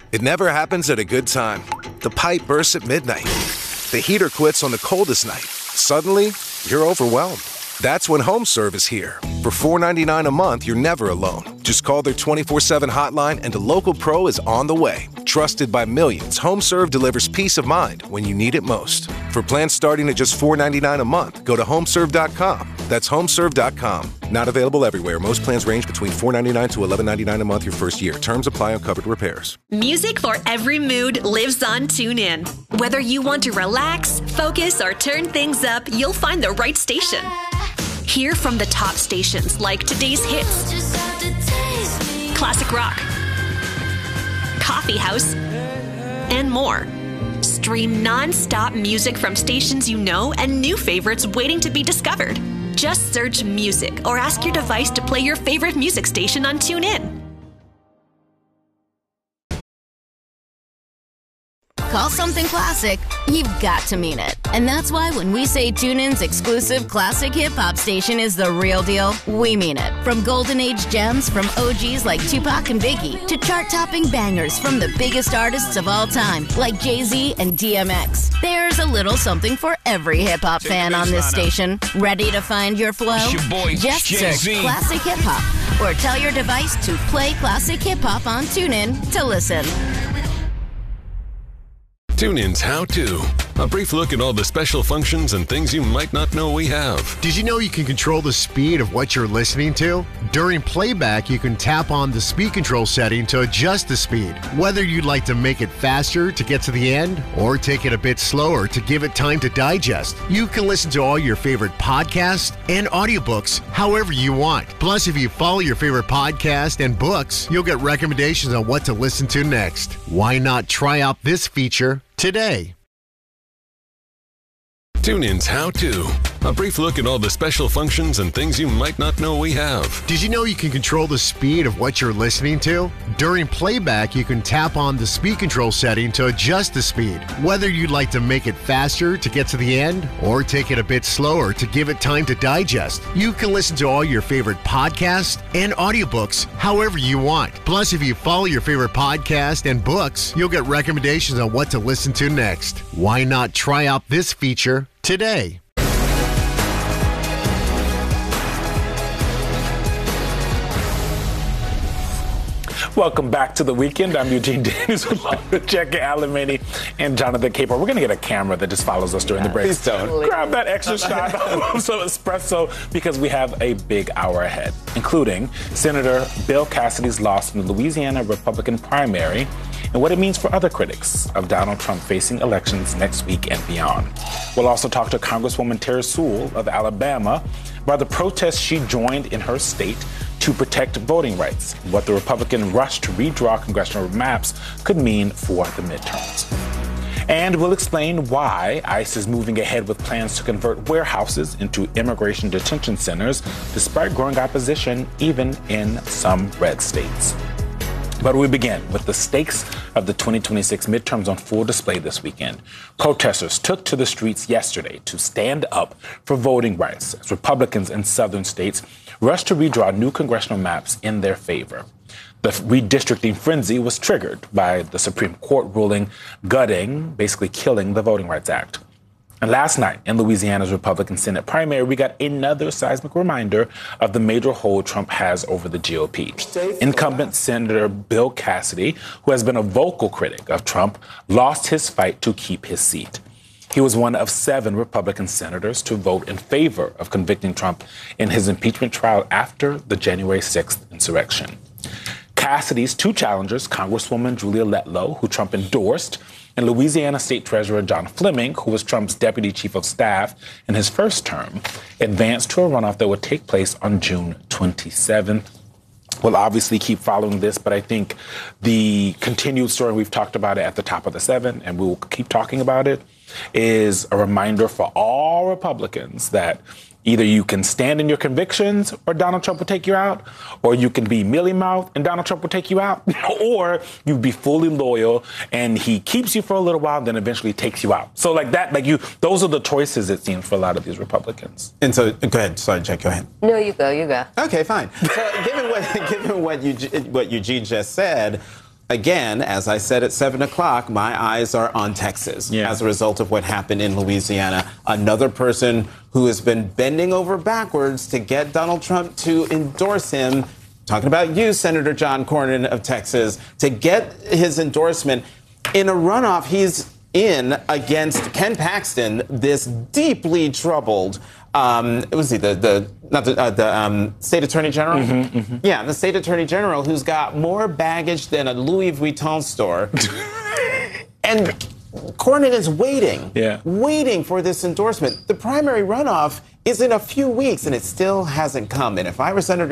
It never happens at a good time. The pipe bursts at midnight. The heater quits on the coldest night. Suddenly, you're overwhelmed. That's when HomeServe is here. For $4.99 a month, you're never alone. Just call their 24/7 hotline and a local pro is on the way. Trusted by millions, HomeServe delivers peace of mind when you need it most. For plans starting at just $4.99 a month, go to homeserve.com. That's homeserve.com. Not available everywhere. Most plans range between $4.99 to $11.99 a month your first year. Terms apply on covered repairs. Music for every mood lives on TuneIn. Whether you want to relax, focus, or turn things up, you'll find the right station. Hear from the top stations like today's hits, classic rock, coffee house, and more. Stream non-stop music from stations you know and new favorites waiting to be discovered. Just search music or ask your device to play your favorite music station on TuneIn. Call something classic, you've got to mean it. And that's why when we say TuneIn's exclusive classic hip-hop station is the real deal, we mean it. From golden age gems from OGs like Tupac and Biggie to chart-topping bangers from the biggest artists of all time like Jay-Z and DMX. There's a little something for every hip-hop fan on this station. Ready to find your flow? Just search Classic Hip Hop or tell your device to play Classic Hip Hop on TuneIn to listen. TuneIn's How To. A brief look at all the special functions and things you might not know we have. Did you know you can control the speed of what you're listening to? During playback, you can tap on the speed control setting to adjust the speed. Whether you'd like to make it faster to get to the end or take it a bit slower to give it time to digest, you can listen to all your favorite podcasts and audiobooks however you want. Plus, if you follow your favorite podcast and books, you'll get recommendations on what to listen to next. Why not try out this feature today? TuneIn's How To. A brief look at all the special functions and things you might not know we have. Did you know you can control the speed of what you're listening to? During playback, you can tap on the speed control setting to adjust the speed. Whether you'd like to make it faster to get to the end or take it a bit slower to give it time to digest, you can listen to all your favorite podcasts and audiobooks however you want. Plus, if you follow your favorite podcast and books, you'll get recommendations on what to listen to next. Why not try out this feature today? Welcome back to The Weekend. I'm Eugene Daniels with Jackie Alamany and Jonathan Caper. We're going to get a camera that just follows us during the break. Please don't. Grab that extra shot of some espresso because we have a big hour ahead, including Senator Bill Cassidy's loss in the Louisiana Republican primary and what it means for other critics of Donald Trump facing elections next week and beyond. We'll also talk to Congresswoman Terry Sewell of Alabama about the protests she joined in her state to protect voting rights, what the Republican rush to redraw congressional maps could mean for the midterms. And we'll explain why ICE is moving ahead with plans to convert warehouses into immigration detention centers, despite growing opposition even in some red states. But we begin with the stakes of the 2026 midterms on full display this weekend. Protesters took to the streets yesterday to stand up for voting rights as Republicans in southern states rushed to redraw new congressional maps in their favor. The redistricting frenzy was triggered by the Supreme Court ruling gutting, basically killing the Voting Rights Act. And last night in Louisiana's Republican Senate primary, we got another seismic reminder of the major hold Trump has over the GOP. Incumbent Senator Bill Cassidy, who has been a vocal critic of Trump, lost his fight to keep his seat. He was one of 7 Republican senators to vote in favor of convicting Trump in his impeachment trial after the January 6th insurrection. Cassidy's 2 challengers, Congresswoman Julia Letlow, who Trump endorsed, and Louisiana State Treasurer John Fleming, who was Trump's deputy chief of staff in his first term, advanced to a runoff that would take place on June 27th. We'll obviously keep following this, but I think the continued story, we've talked about it at the top of the 7, and we will keep talking about it, is a reminder for all Republicans that either you can stand in your convictions or Donald Trump will take you out, or you can be mealy-mouthed and Donald Trump will take you out, or you be fully loyal and he keeps you for a little while, then eventually takes you out. So like that, those are the choices, it seems, for a lot of these Republicans. And so, go ahead. Sorry, Jack, go ahead. No, you go. Okay, fine. So given what Eugene just said, again, as I said at 7 o'clock, my eyes are on Texas as a result of what happened in Louisiana. Another person who has been bending over backwards to get Donald Trump to endorse him. Talking about you, Senator John Cornyn of Texas, to get his endorsement in a runoff he's in against Ken Paxton, this deeply troubled, was he the state attorney general? Yeah, the state attorney general who's got more baggage than a Louis Vuitton store. And Cornyn is waiting for this endorsement. The primary runoff is in a few weeks, and it still hasn't come. And if I were Senator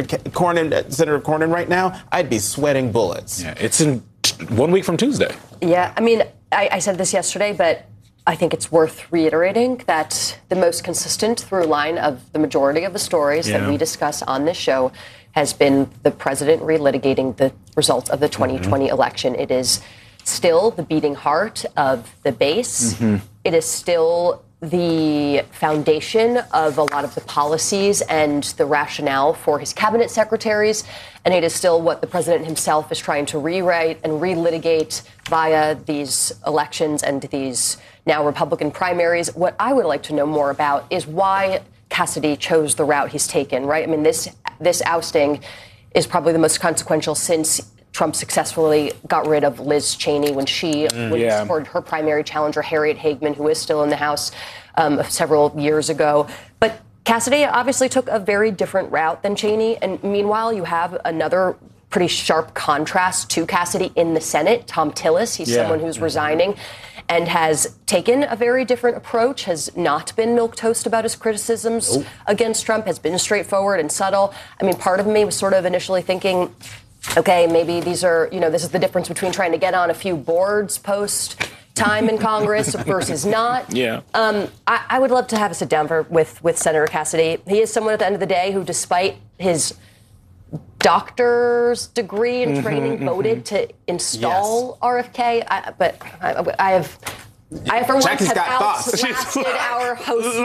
Cornyn right now, I'd be sweating bullets. Yeah, it's in 1 week from Tuesday. Yeah, I mean, I said this yesterday, but I think it's worth reiterating that the most consistent through line of the majority of the stories that we discuss on this show has been the president relitigating the results of the 2020 election. It is still the beating heart of the base. It is still the foundation of a lot of the policies and the rationale for his cabinet secretaries. And it is still what the president himself is trying to rewrite and relitigate via these elections and these now Republican primaries. What I would like to know more about is why Cassidy chose the route he's taken, right? I mean, this ousting is probably the most consequential since Trump successfully got rid of Liz Cheney when she supported her primary challenger, Harriet Hagman, who is still in the House several years ago. But Cassidy obviously took a very different route than Cheney. And meanwhile, you have another pretty sharp contrast to Cassidy in the Senate, Tom Tillis. He's someone who's resigning and has taken a very different approach, has not been milquetoast about his criticisms against Trump, has been straightforward and subtle. I mean, part of me was sort of initially thinking, okay, maybe these are, this is the difference between trying to get on a few boards post time in Congress versus not. I would love to have a sit down with Senator Cassidy. He is someone at the end of the day who, despite his doctor's degree and training, voted to install RFK. I for once Jackie's have got thoughts. outlasted our host.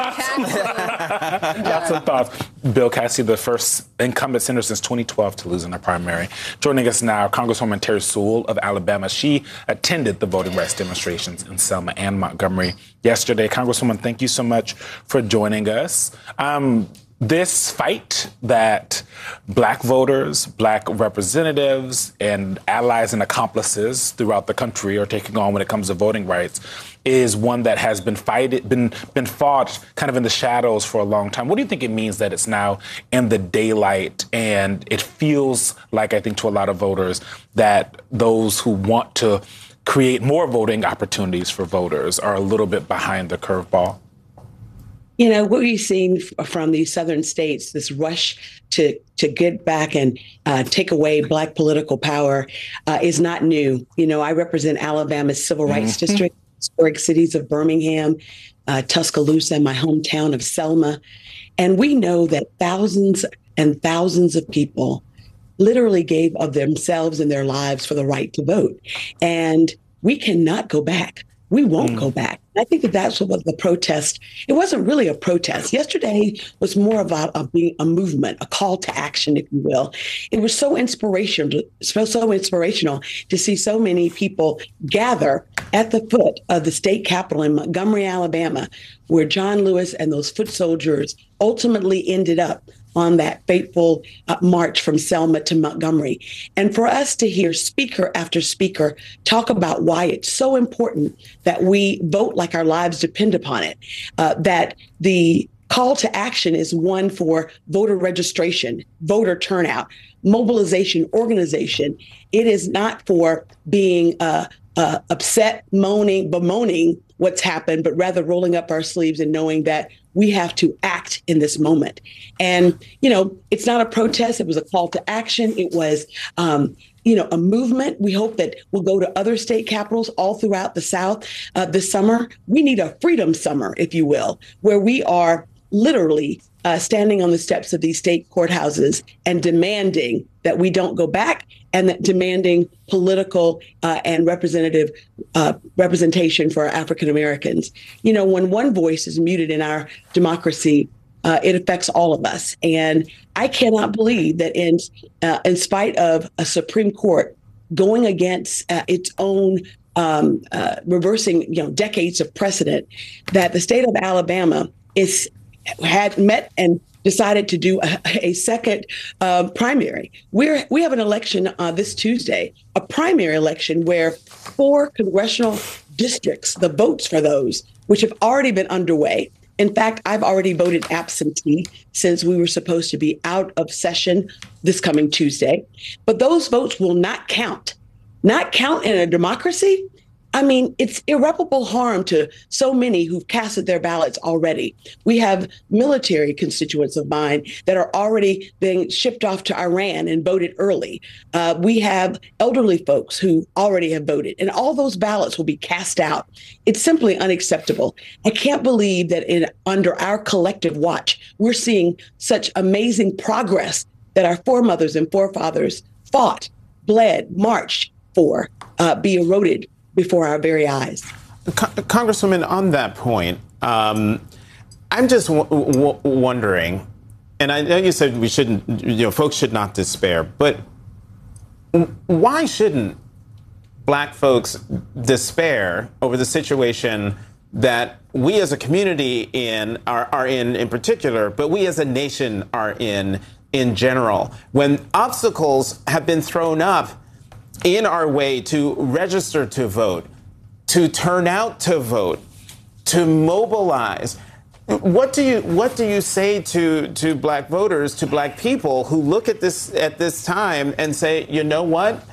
Lots of thoughts. Bill Cassidy, the first incumbent senator since 2012 to lose in a primary. Joining us now, Congresswoman Terry Sewell of Alabama. She attended the voting rights demonstrations in Selma and Montgomery yesterday. Congresswoman, thank you so much for joining us. This fight that black voters, black representatives, and allies and accomplices throughout the country are taking on when it comes to voting rights is one that has been fought kind of in the shadows for a long time. What do you think it means that it's now in the daylight? And it feels like, I think, to a lot of voters, that those who want to create more voting opportunities for voters are a little bit behind the curveball? What we've seen from these southern states, this rush to get back and take away black political power is not new. I represent Alabama's civil rights district, historic cities of Birmingham, Tuscaloosa, and my hometown of Selma. And we know that thousands and thousands of people literally gave of themselves and their lives for the right to vote. And we cannot go back. We won't go back. I think that's what the protest, it wasn't really a protest. Yesterday was more about being a movement, a call to action, if you will. It was so inspirational to see so many people gather at the foot of the state capitol in Montgomery, Alabama, where John Lewis and those foot soldiers ultimately ended up on that fateful march from Selma to Montgomery. And for us to hear speaker after speaker talk about why it's so important that we vote like our lives depend upon it, that the call to action is one for voter registration, voter turnout, mobilization, organization. It is not for being upset, bemoaning what's happened, but rather rolling up our sleeves and knowing that we have to act in this moment. And, it's not a protest. It was a call to action. It was, a movement. We hope that we'll go to other state capitals all throughout the South this summer. We need a freedom summer, if you will, where we are literally standing on the steps of these state courthouses and demanding that we don't go back, and that demanding political and representation for African Americans. When one voice is muted in our democracy, it affects all of us. And I cannot believe that in spite of a Supreme Court going against its own reversing, decades of precedent, that the state of Alabama had met and decided to do a second primary. We have an election this Tuesday, a primary election where 4 congressional districts, the votes for those, which have already been underway. In fact, I've already voted absentee since we were supposed to be out of session this coming Tuesday. But those votes will not count. Not count in a democracy? I mean, it's irreparable harm to so many who've casted their ballots already. We have military constituents of mine that are already being shipped off to Iran and voted early. We have elderly folks who already have voted, and all those ballots will be cast out. It's simply unacceptable. I can't believe that under our collective watch, we're seeing such amazing progress that our foremothers and forefathers fought, bled, marched for, be eroded before our very eyes. Congresswoman, on that point, I'm just wondering, and I know you said we shouldn't, folks should not despair, but why shouldn't Black folks despair over the situation that we as a community are in particular, but we as a nation are in general, when obstacles have been thrown up in our way to register to vote, to turn out to vote, to mobilize? What do you say to Black voters, to Black people who look at this time and say, you know what?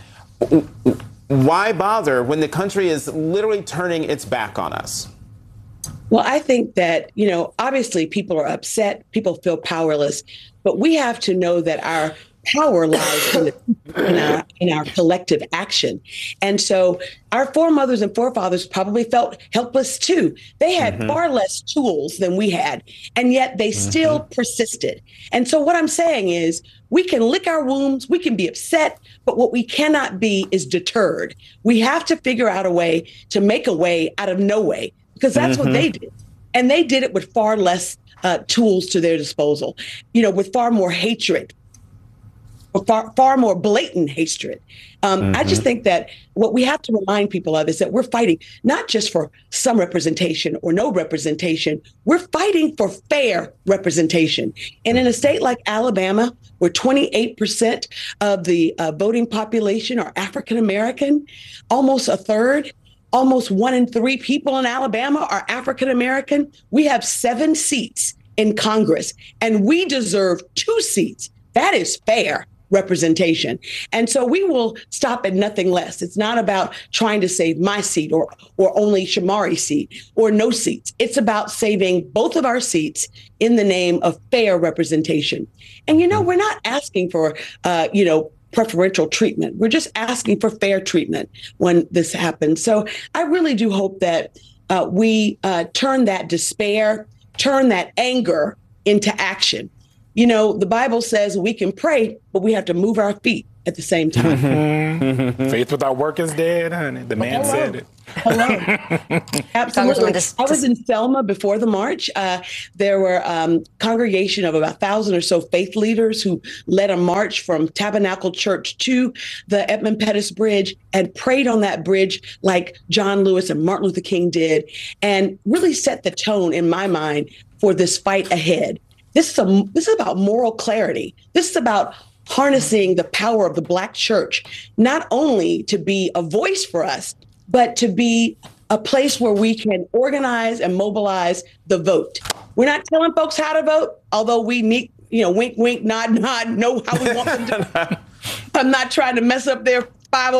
Why bother when the country is literally turning its back on us? Well, I think that, obviously people are upset, people feel powerless, but we have to know that our power lies in our collective action. And so our foremothers and forefathers probably felt helpless too. They had far less tools than we had, and yet they still persisted. And so what I'm saying is we can lick our wounds, we can be upset, but what we cannot be is deterred. We have to figure out a way to make a way out of no way, because that's what they did. And they did it with far less tools to their disposal, with far more hatred, far more blatant hatred. I just think that what we have to remind people of is that we're fighting not just for some representation or no representation. We're fighting for fair representation. And in a state like Alabama, where 28% of the voting population are African American, almost a third, almost 1 in 3 people in Alabama are African American. We have 7 seats in Congress, and we deserve 2 seats. That is fair representation. And so we will stop at nothing less. It's not about trying to save my seat or only Shamari's seat or no seats. It's about saving both of our seats in the name of fair representation. And, we're not asking for, preferential treatment. We're just asking for fair treatment when this happens. So I really do hope that we turn that despair, turn that anger into action. The Bible says we can pray, but we have to move our feet at the same time. Faith without work is dead, honey. The man said it. Hello. Absolutely. I was in Selma before the march. There were a congregation of about 1,000 or so faith leaders who led a march from Tabernacle Church to the Edmund Pettus Bridge and prayed on that bridge like John Lewis and Martin Luther King did, and really set the tone in my mind for this fight ahead. This is about moral clarity. This is about harnessing the power of the Black church, not only to be a voice for us, but to be a place where we can organize and mobilize the vote. We're not telling folks how to vote, although we need, wink, wink, nod, nod, know how we want them to. I'm not trying to mess up their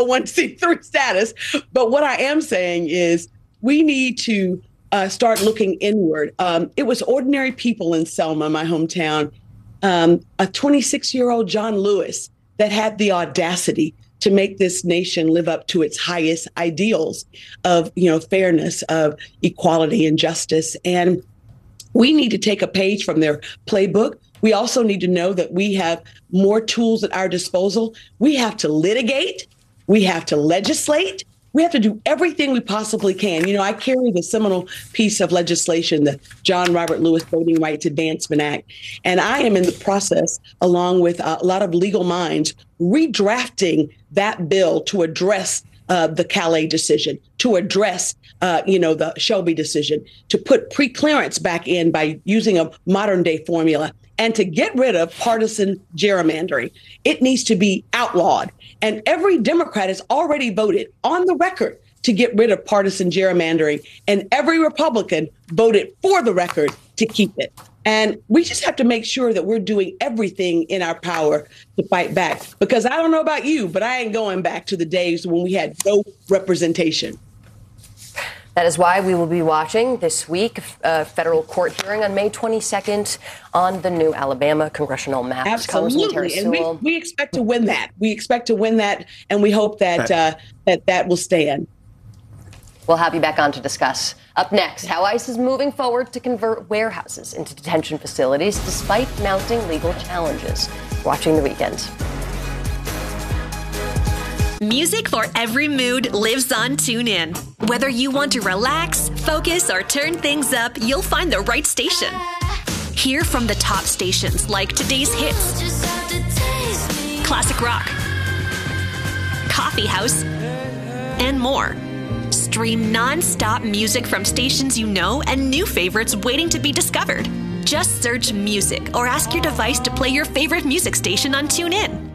501c3 status. But what I am saying is we need to start looking inward. It was ordinary people in Selma, my hometown, a 26-year-old John Lewis that had the audacity to make this nation live up to its highest ideals of, fairness, of equality and justice. And we need to take a page from their playbook. We also need to know that we have more tools at our disposal. We have to litigate. We have to legislate. We have to do everything we possibly can. You know, I carry the seminal piece of legislation, the John Robert Lewis Voting Rights Advancement Act, and I am in the process, along with a lot of legal minds, redrafting that bill to address the Calais decision, to address, the Shelby decision, to put preclearance back in by using a modern day formula, and to get rid of partisan gerrymandering. It needs to be outlawed. And every Democrat has already voted on the record to get rid of partisan gerrymandering. And every Republican voted for the record to keep it. And we just have to make sure that we're doing everything in our power to fight back. Because I don't know about you, but I ain't going back to the days when we had no representation. That is why we will be watching this week a federal court hearing on May 22nd on the new Alabama congressional map. Absolutely. And we expect to win that. We expect to win that. And we hope that that will stand. We'll have you back on to discuss. Up next, how ICE is moving forward to convert warehouses into detention facilities despite mounting legal challenges. Watching the weekend. Music for every mood lives on TuneIn. Whether you want to relax, focus, or turn things up, you'll find the right station. Hear from the top stations like Today's Hits, Classic Rock, Coffee House, and more. Stream non-stop music from stations you know and new favorites waiting to be discovered. Just search music or ask your device to play your favorite music station on TuneIn.